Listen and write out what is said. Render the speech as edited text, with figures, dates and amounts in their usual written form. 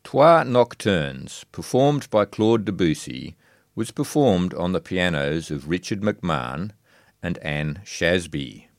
Trois Nocturnes, performed by Claude Debussy, was performed on the pianos of Richard McMahon and Anne Shasby.